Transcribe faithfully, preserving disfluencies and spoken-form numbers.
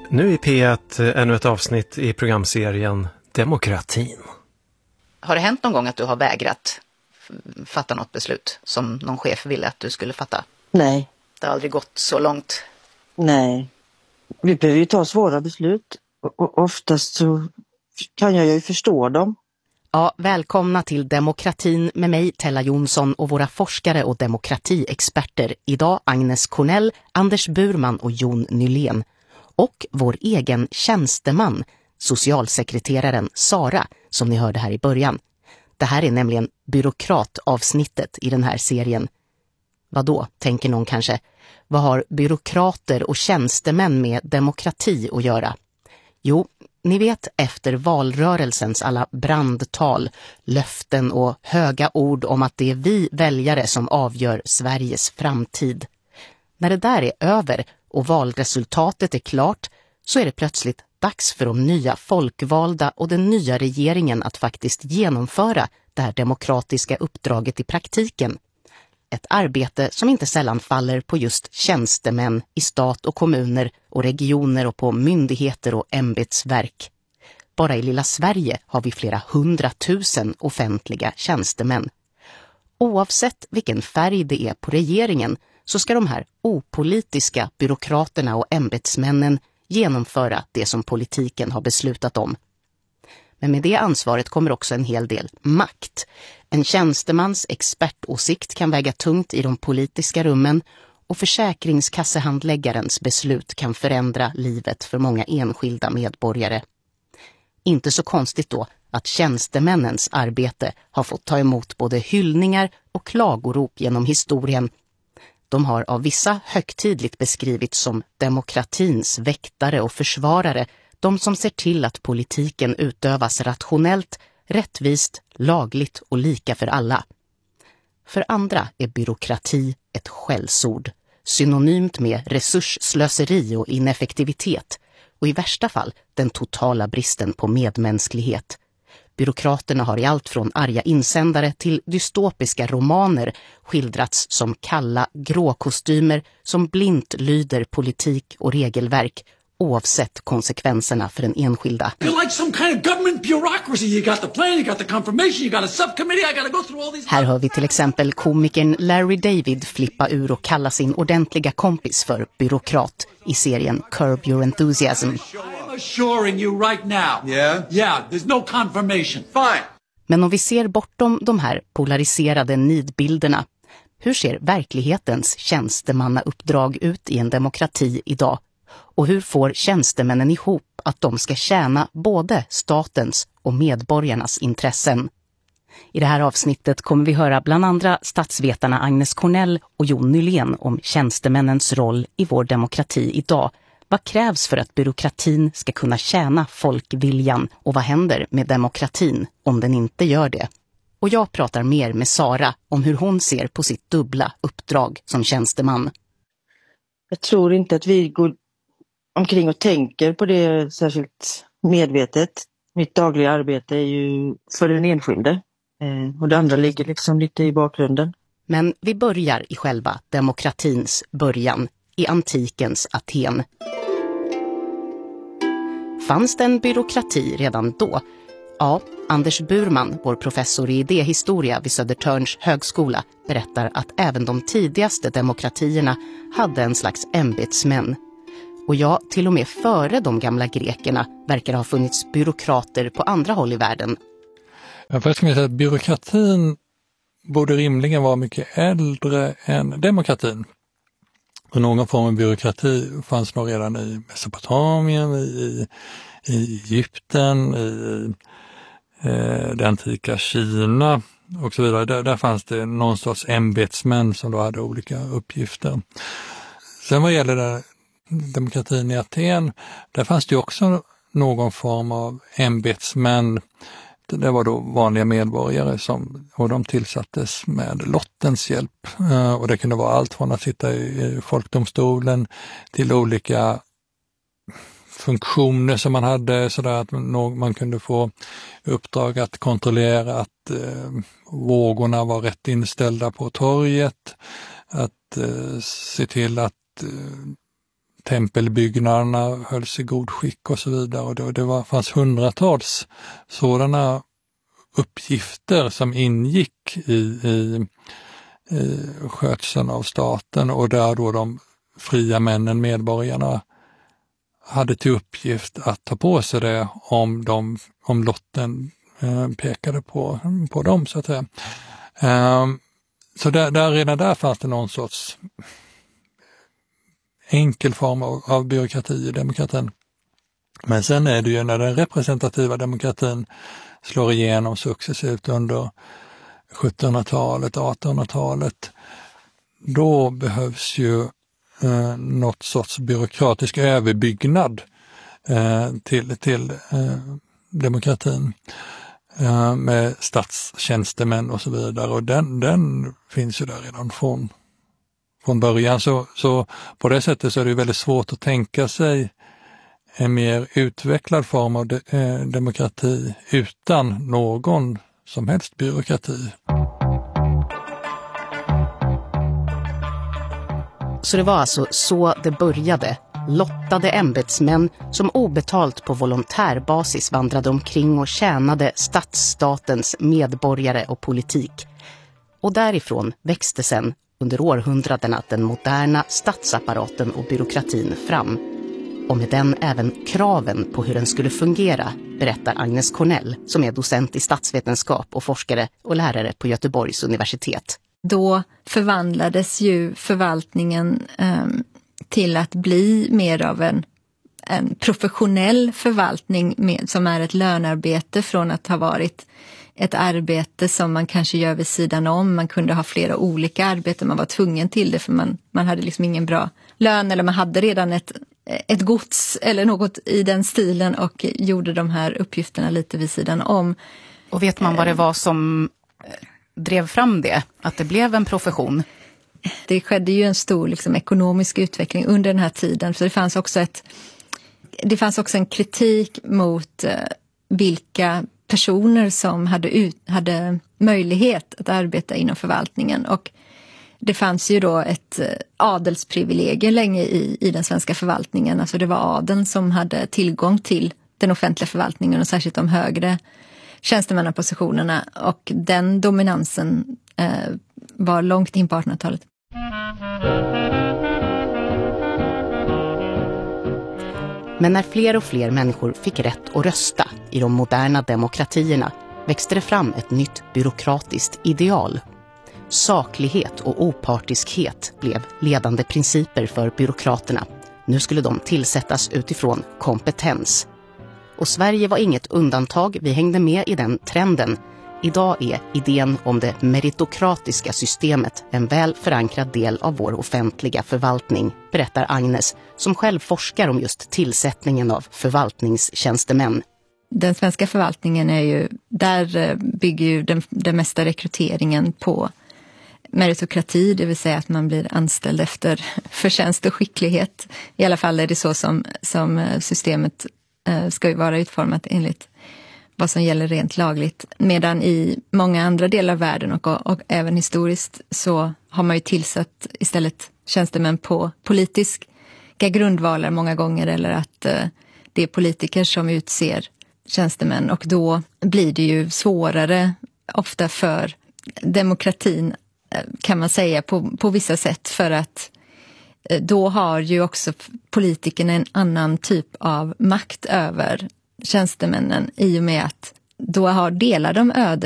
Nu i P ett ännu ett avsnitt i programserien Demokratin. Har det hänt någon gång att du har vägrat fatta något beslut som någon chef ville att du skulle fatta? Nej. Det har aldrig gått så långt? Nej. Vi behöver ju ta svåra beslut och oftast så kan jag ju förstå dem. Ja, välkomna till Demokratin med mig, Tella Jonsson, och våra forskare och demokratiexperter. Idag Agnes Cornell, Anders Burman och Jon Nylén. Och vår egen tjänsteman, socialsekreteraren Sara, som ni hörde här i början. Det här är nämligen byråkratavsnittet i den här serien. Vad då, tänker någon kanske? Vad har byråkrater och tjänstemän med demokrati att göra? Jo, ni vet efter valrörelsens alla brandtal, löften och höga ord om att det är vi väljare som avgör Sveriges framtid. När det där är över och valresultatet är klart så är det plötsligt dags för de nya folkvalda och den nya regeringen att faktiskt genomföra det här demokratiska uppdraget i praktiken. Ett arbete som inte sällan faller på just tjänstemän i stat och kommuner och regioner och på myndigheter och ämbetsverk. Bara i lilla Sverige har vi flera hundratusen offentliga tjänstemän. Oavsett vilken färg det är på regeringen så ska de här opolitiska byråkraterna och ämbetsmännen genomföra det som politiken har beslutat om. Men med det ansvaret kommer också en hel del makt. En tjänstemans expertåsikt kan väga tungt i de politiska rummen och försäkringskassehandläggarens beslut kan förändra livet för många enskilda medborgare. Inte så konstigt då att tjänstemännens arbete har fått ta emot både hyllningar och klagorop genom historien. De har av vissa högtidligt beskrivits som demokratins väktare och försvarare, de som ser till att politiken utövas rationellt, rättvist, lagligt och lika för alla. För andra är byråkrati ett skällsord, synonymt med resursslöseri och ineffektivitet och i värsta fall den totala bristen på medmänsklighet. Byråkraterna har i allt från arga insändare till dystopiska romaner skildrats som kalla gråkostymer som blint lyder politik och regelverk oavsett konsekvenserna för den enskilda. Här hör vi till exempel komikern Larry David flippa ur och kalla sin ordentliga kompis för byråkrat i serien Curb Your Enthusiasm. Men om vi ser bortom de här polariserade nidbilderna, hur ser verklighetens tjänstemannauppdrag ut i en demokrati idag? Och hur får tjänstemännen ihop att de ska tjäna både statens och medborgarnas intressen? I det här avsnittet kommer vi höra bland andra statsvetarna Agnes Cornell och Jon Nylén om tjänstemännens roll i vår demokrati idag. Vad krävs för att byråkratin ska kunna tjäna folkviljan och vad händer med demokratin om den inte gör det? Och jag pratar mer med Sara om hur hon ser på sitt dubbla uppdrag som tjänsteman. Jag tror inte att vi går omkring och tänker på det särskilt medvetet. Mitt dagliga arbete är ju för den enskilde eh, och det andra ligger liksom lite i bakgrunden. Men vi börjar i själva demokratins början, i antikens Aten. Fanns det en byråkrati redan då? Ja, Anders Burman, vår professor i idéhistoria vid Södertörns högskola, berättar att även de tidigaste demokratierna hade en slags ämbetsmän. Och ja, till och med före de gamla grekerna verkar ha funnits byråkrater på andra håll i världen. Jag får säga att byråkratin borde rimligen vara mycket äldre än demokratin. Och någon form av byråkrati fanns nog redan i Mesopotamien, i, i Egypten, i eh, det antika Kina och så vidare. Där, där fanns det någon sorts ämbetsmän som då hade olika uppgifter. Sen vad gäller det, demokratin i Aten, där fanns det också någon form av ämbetsmän. Det var då vanliga medborgare som, och de tillsattes med lottens hjälp. Och det kunde vara allt från att sitta i folkdomstolen till olika funktioner som man hade, sådär att man kunde få uppdrag att kontrollera att eh, vågorna var rätt inställda på torget, att eh, se till att eh, tempelbyggnaderna hölls i god skick och så vidare. Och det, det var, fanns hundratals sådana uppgifter som ingick i, i, i skötseln av staten, och där då de fria männen, medborgarna, hade till uppgift att ta på sig det om, de, om lotten eh, pekade på, på dem, så att säga. Eh, så där, där, redan där fanns det någon sorts enkel form av, av byråkrati i demokratin. Men sen är det ju när den representativa demokratin slår igenom successivt under sjuttonhundratalet, artonhundratalet, då behövs ju eh, något sorts byråkratisk överbyggnad eh, till, till eh, demokratin eh, med statstjänstemän och så vidare, och den, den finns ju där redan från, från början. Så, så på det sättet så är det väldigt svårt att tänka sig en mer utvecklad form av de, eh, demokrati utan någon som helst byråkrati. Så det var alltså så det började. Lottade ämbetsmän som obetalt på volontärbasis vandrade omkring och tjänade stadsstatens medborgare och politik. Och därifrån växte sen under århundradena den moderna statsapparaten och byråkratin fram. Och med den även kraven på hur den skulle fungera, berättar Agnes Cornell, som är docent i statsvetenskap och forskare och lärare på Göteborgs universitet. Då förvandlades ju förvaltningen eh, till att bli mer av en, en professionell förvaltning med, som är ett lönarbete, från att ha varit ett arbete som man kanske gör vid sidan om. Man kunde ha flera olika arbeten, man var tvungen till det för man, man hade liksom ingen bra lön, eller man hade redan ett, ett gods eller något i den stilen och gjorde de här uppgifterna lite vid sidan om. Och vet man vad det var som drev fram det? Att det blev en profession? Det skedde ju en stor liksom, ekonomisk utveckling under den här tiden, så det fanns också ett det fanns också en kritik mot eh, vilka personer som hade, ut, hade möjlighet att arbeta inom förvaltningen, och det fanns ju då ett adelsprivilegium länge i, i den svenska förvaltningen. Alltså det var adeln som hade tillgång till den offentliga förvaltningen och särskilt de högre tjänstemannapositionerna, och den dominansen eh, var långt in på artonhundratalet. Men när fler och fler människor fick rätt att rösta i de moderna demokratierna växte det fram ett nytt byråkratiskt ideal. Saklighet och opartiskhet blev ledande principer för byråkraterna. Nu skulle de tillsättas utifrån kompetens. Och Sverige var inget undantag, vi hängde med i den trenden. Idag är idén om det meritokratiska systemet en väl förankrad del av vår offentliga förvaltning, berättar Agnes, som själv forskar om just tillsättningen av förvaltningstjänstemän. Den svenska förvaltningen är ju, där bygger ju den, den mesta rekryteringen på meritokrati, det vill säga att man blir anställd efter förtjänst och skicklighet. I alla fall är det så som, som systemet eh, ska ju vara utformat enligt vad som gäller rent lagligt. Medan i många andra delar av världen och, och även historiskt så har man ju tillsatt istället tjänstemän på politiska grundvalar många gånger, eller att eh, det är politiker som utser tjänstemän, och då blir det ju svårare ofta för demokratin, kan man säga, på, på vissa sätt, för att då har ju också politikerna en annan typ av makt över tjänstemännen, i och med att då har delar de öde